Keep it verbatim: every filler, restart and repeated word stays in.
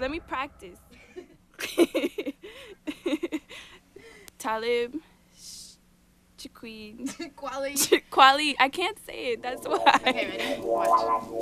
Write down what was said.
Let me practice. Talib, Chiqueen, Quali. Kweli. I can't say it. That's why. Okay, ready? Watch.